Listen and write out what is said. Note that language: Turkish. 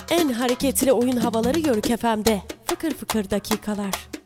En hareketli oyun havaları Yörük FM'de. Fıkır fıkır dakikalar.